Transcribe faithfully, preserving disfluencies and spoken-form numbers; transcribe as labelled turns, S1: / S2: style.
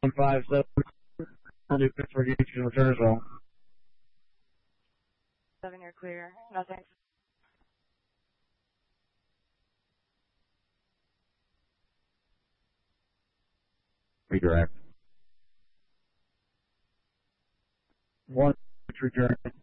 S1: one five seven, I'll do Pittsburgh Eastern return as well.
S2: Seven, you're clear. Nothing.
S1: Redirect. One, return.